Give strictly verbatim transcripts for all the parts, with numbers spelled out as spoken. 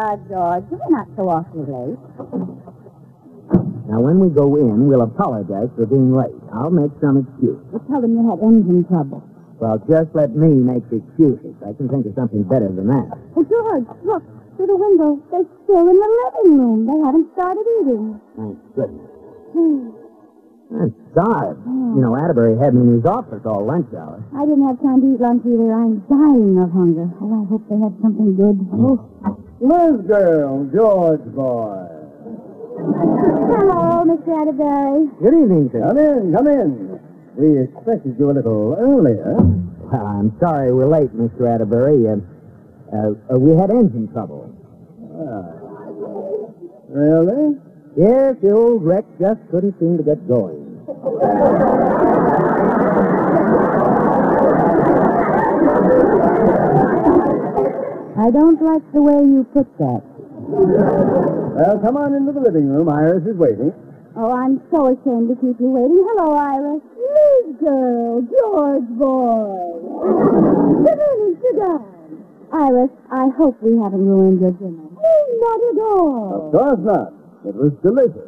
are, George. We're not so awfully late. Now, when we go in, we'll apologize for being late. I'll make some excuse. Well, tell them you had engine trouble. Well, just let me make the excuses. I can think of something better than that. Oh, George, look, through the window. They're still in the living room. They haven't started eating. Thank goodness. Hmm. I'm starved. Oh. You know, Atterbury had me in his office all lunch hour. I didn't have time to eat lunch either. I'm dying of hunger. Oh, I hope they have something good. Oh. Liz girl, George boy. Hello, Mister Atterbury. Good evening, sir. Come in, come in. We expected you a little earlier. Well, I'm sorry we're late, Mister Atterbury. Uh, uh, uh, we had engine trouble. Ah. Really? Yes, the old wreck just couldn't seem to get going. I don't like the way you put that. Well, come on into the living room. Iris is waiting. Oh, I'm so ashamed to keep you waiting. Hello, Iris. Liz girl, George boy. Come in, sit down. Iris, I hope we haven't ruined your dinner. Oh, not at all. Of course not. It was delicious.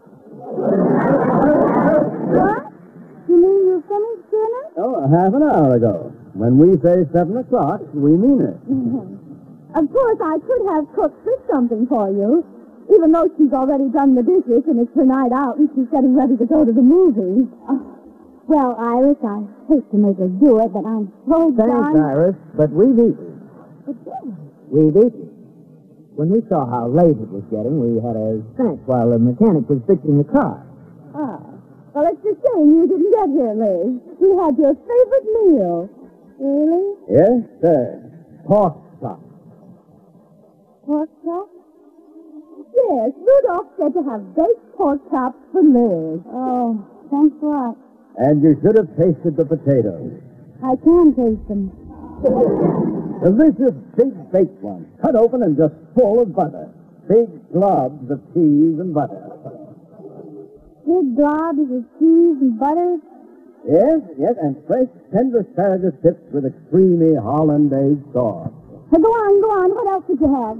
What? You mean you finished dinner? Oh, half an hour ago. When we say seven o'clock, we mean it. Of course, I could have cooked for something for you, even though she's already done the dishes and it's her night out and she's getting ready to go to the movies. Uh, well, Iris, I hate to make her do it, but I'm so Thanks, darn... Iris, but we've eaten. But George, We've eaten. When we saw how late it was getting, we had a snack while the mechanic was fixing the car. ah, well, it's a shame you didn't get here, Liz. You had your favorite meal. Really? Yes, sir. Pork chop. Pork chop? Yes, Rudolph said to have baked pork chops for Liz. Oh, thanks a lot. And you should have tasted the potatoes. I can taste them. Delicious big baked ones, cut open and just full of butter. Big globs of cheese and butter. Big globs of cheese and butter. Yes, yes, and fresh, tender asparagus tipped with a creamy hollandaise sauce. Now, go on, go on. What else did you have?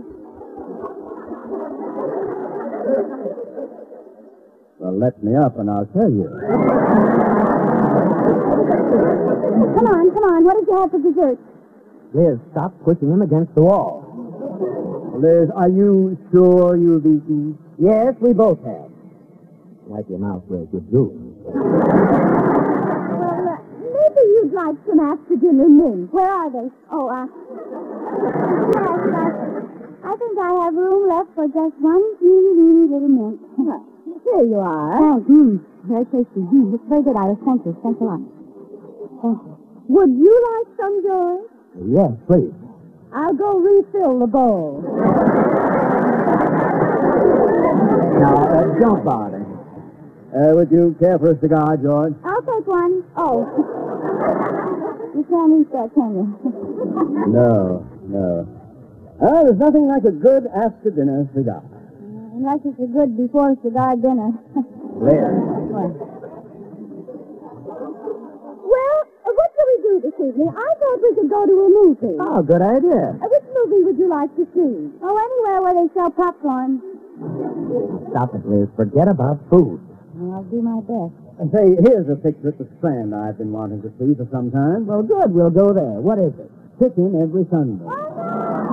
Well, let me up and I'll tell you. Come on, come on. What did you have for dessert? Liz, stop pushing him against the wall. Liz, are you sure you've eaten? Yes, we both have. Like your mouth where it could do. Well, uh, maybe you'd like some after dinner mint. Where are they? Oh, uh... yes, uh, I think I have room left for just one teeny, teeny little mint. Here you are. Thanks. Mm, very tasty. Mm, it's very good, Iris. Thank you. Thanks a lot. Uh, would you like some, George? Yes, please. I'll go refill the bowl. Now, uh, don't bother. Uh, would you care for a cigar, George? I'll take one. Oh. You can't eat that, can you? No, no. Ah, there's nothing like a good after-dinner cigar. Unless it's a good before cigar dinner. Liz. What? Well, uh, what shall we do this evening? I thought we could go to a movie. Oh, good idea. Uh, which movie would you like to see? Oh, anywhere where they sell popcorn. Stop it, Liz. Forget about food. Well, I'll do my best. And say, here's a picture at the Strand I've been wanting to see for some time. Well, good. We'll go there. What is it? Chicken every Sunday. Oh, no!